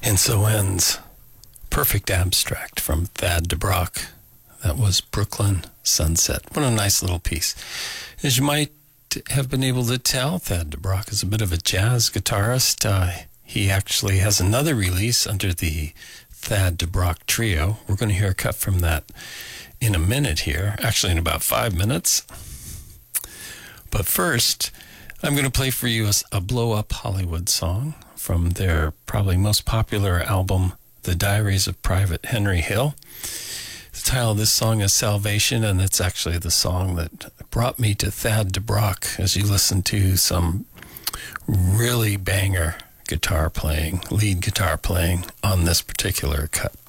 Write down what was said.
And so ends Perfect Abstract from Thad DeBrock. That was Brooklyn Sunset. What a nice little piece. As you might have been able to tell, Thad DeBrock is a bit of a jazz guitarist. He actually has another release under the Thad DeBrock Trio. We're going to hear a cut from that in a minute here, actually in about 5 minutes. But first, I'm going to play for you a Blow Up Hollywood song from their probably most popular album, The Diaries of Private Henry Hill. The title of this song is Salvation, and it's actually the song that brought me to Thad DeBrock as you listen to some really banger guitar playing, lead guitar playing on this particular cut.